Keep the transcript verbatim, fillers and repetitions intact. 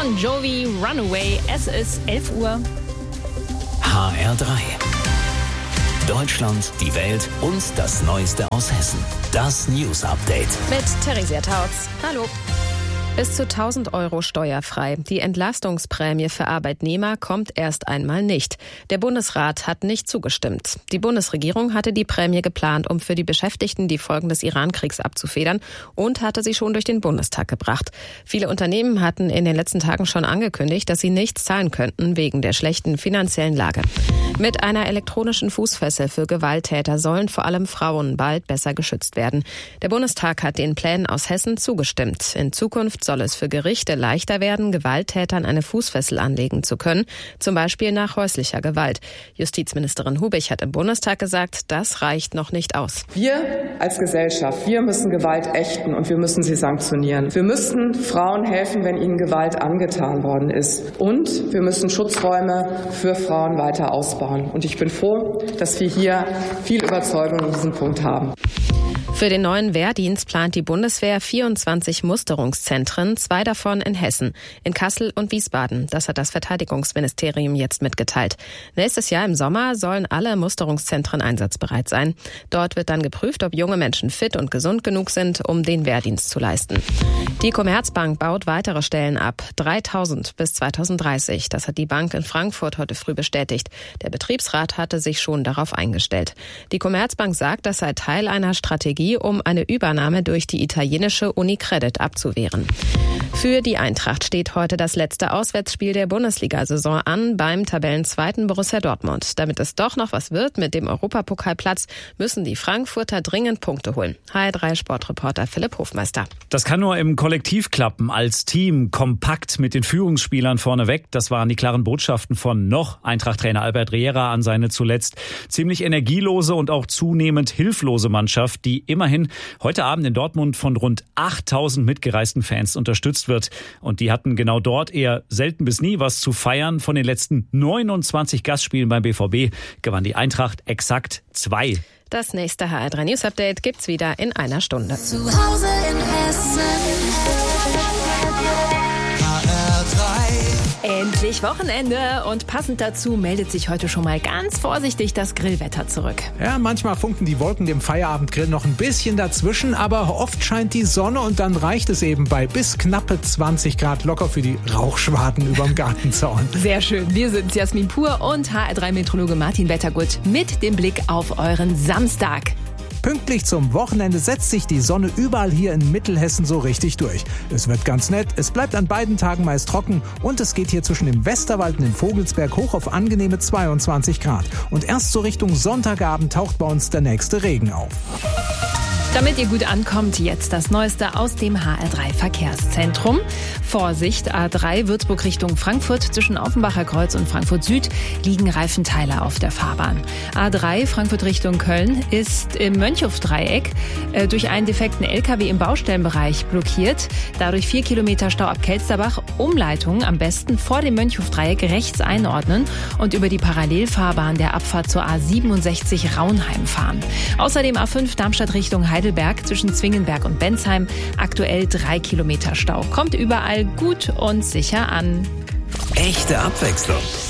Bon Jovi, Runaway. Es ist elf Uhr. H R drei. Deutschland, die Welt und das Neueste aus Hessen. Das News Update. Mit Theresia Tautz. Hallo. Bis zu tausend Euro steuerfrei. Die Entlastungsprämie für Arbeitnehmer kommt erst einmal nicht. Der Bundesrat hat nicht zugestimmt. Die Bundesregierung hatte die Prämie geplant, um für die Beschäftigten die Folgen des Iran-Kriegs abzufedern und hatte sie schon durch den Bundestag gebracht. Viele Unternehmen hatten in den letzten Tagen schon angekündigt, dass sie nichts zahlen könnten wegen der schlechten finanziellen Lage. Mit einer elektronischen Fußfessel für Gewalttäter sollen vor allem Frauen bald besser geschützt werden. Der Bundestag hat den Plänen aus Hessen zugestimmt. In Zukunft soll es für Gerichte leichter werden, Gewalttätern eine Fußfessel anlegen zu können, zum Beispiel nach häuslicher Gewalt. Justizministerin Hubich hat im Bundestag gesagt, das reicht noch nicht aus. Wir als Gesellschaft, wir müssen Gewalt ächten und wir müssen sie sanktionieren. Wir müssen Frauen helfen, wenn ihnen Gewalt angetan worden ist. Und wir müssen Schutzräume für Frauen weiter ausbauen. Und ich bin froh, dass wir hier viel Überzeugung in diesem Punkt haben. Für den neuen Wehrdienst plant die Bundeswehr vierundzwanzig Musterungszentren, zwei davon in Hessen, in Kassel und Wiesbaden. Das hat das Verteidigungsministerium jetzt mitgeteilt. Nächstes Jahr im Sommer sollen alle Musterungszentren einsatzbereit sein. Dort wird dann geprüft, ob junge Menschen fit und gesund genug sind, um den Wehrdienst zu leisten. Die Commerzbank baut weitere Stellen ab, dreitausend bis zweitausenddreißig. Das hat die Bank in Frankfurt heute früh bestätigt. Der Betriebsrat hatte sich schon darauf eingestellt. Die Commerzbank sagt, das sei Teil einer Strategie, um eine Übernahme durch die italienische Unicredit abzuwehren. Für die Eintracht steht heute das letzte Auswärtsspiel der Bundesliga-Saison an beim Tabellenzweiten Borussia Dortmund. Damit es doch noch was wird mit dem Europapokalplatz, müssen die Frankfurter dringend Punkte holen. H R drei Sportreporter Philipp Hofmeister. Das kann nur im Kollektiv klappen, als Team, kompakt mit den Führungsspielern vorneweg. Das waren die klaren Botschaften von noch Eintracht-Trainer Albert Riera an seine zuletzt ziemlich energielose und auch zunehmend hilflose Mannschaft, die immerhin heute Abend in Dortmund von rund achttausend mitgereisten Fans unterstützt wird. Und die hatten genau dort eher selten bis nie was zu feiern. Von den letzten neunundzwanzig Gastspielen beim B V B gewann die Eintracht exakt zwei. Das nächste H R drei News Update gibt's wieder in einer Stunde. Zu Hause in Hessen. H R drei. Endlich Wochenende und passend dazu meldet sich heute schon mal ganz vorsichtig das Grillwetter zurück. Ja, manchmal funken die Wolken dem Feierabendgrill noch ein bisschen dazwischen, aber oft scheint die Sonne und dann reicht es eben bei bis knappe zwanzig Grad locker für die Rauchschwaden überm Gartenzaun. Sehr schön. Wir sind Jasmin Pur und H R drei Meteorologe Martin Wettergut mit dem Blick auf euren Samstag. Pünktlich zum Wochenende setzt sich die Sonne überall hier in Mittelhessen so richtig durch. Es wird ganz nett, es bleibt an beiden Tagen meist trocken und es geht hier zwischen dem Westerwald und dem Vogelsberg hoch auf angenehme zweiundzwanzig Grad. Und erst so Richtung Sonntagabend taucht bei uns der nächste Regen auf. Damit ihr gut ankommt, jetzt das Neueste aus dem H R drei Verkehrszentrum. Vorsicht, A drei Würzburg Richtung Frankfurt, zwischen Offenbacher Kreuz und Frankfurt Süd liegen Reifenteile auf der Fahrbahn. A drei Frankfurt Richtung Köln ist im Mönchhof-Dreieck äh, durch einen defekten L K W im Baustellenbereich blockiert. Dadurch vier Kilometer Stau ab Kelsterbach. Umleitung am besten vor dem Mönchhof-Dreieck rechts einordnen und über die Parallelfahrbahn der Abfahrt zur A siebenundsechzig Raunheim fahren. Außerdem A fünf Darmstadt Richtung Heidelberg. Heidelberg zwischen Zwingenberg und Bensheim. Aktuell drei Kilometer Stau. Kommt überall gut und sicher an. Echte Abwechslung.